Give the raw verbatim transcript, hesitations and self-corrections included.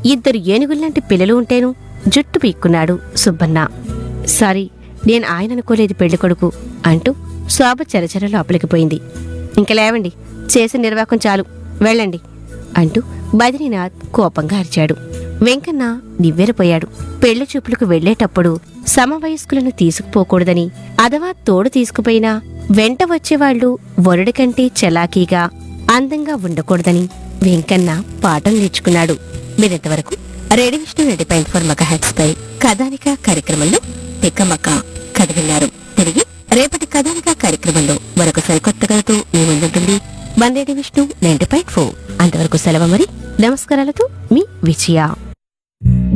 ఇద్దరు ఏనుగుల్లాంటి పిల్లలు ఉంటేను జుట్టు పీక్కున్నాడు సుబ్బన్న. సారీ, నేను ఆయన అనుకోలేదు పెళ్ళికొడుకు అంటూ శోభ చరచర లోపలికి పోయింది. ఇంక లేవండి, చేసిన నిర్వాకం చాలు, వెళ్ళండి అంటూ బద్రీనాథ్ కోపంగా అరిచాడు. వెంకన్న నివ్వెరపోయాడు. పెళ్లి చూపులకు వెళ్లేటప్పుడు సమవయస్కులను తీసుకుపోకూడదని, అదవా తోడు తీసుకుపోయినా వెంట వచ్చేవాళ్లు వరుడి కంటే చలాకీగా అందంగా ఉండకూడదని వెంకన్న పాఠం నేర్చుకున్నాడు. మీరింతవరకు radio Vishnu ninety point four mega hertz పై కథానిక కార్యక్రమంలో తిక్కమక్క కథ విన్నారు. తిరిగి రేపటి కథానిక కార్యక్రమంలో మరొక సరికొత్త కథతో మీ ముందుంటుంది మన radio Vishnu ninety point four. అంతవరకు సెలవు మరి. నమస్కారాలతో మీ విజయ.